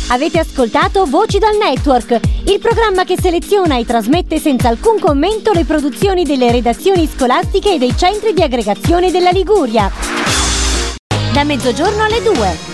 Avete ascoltato Voci dal Network, il programma che seleziona e trasmette senza alcun commento le produzioni delle redazioni scolastiche e dei centri di aggregazione della Liguria. Da mezzogiorno alle 2.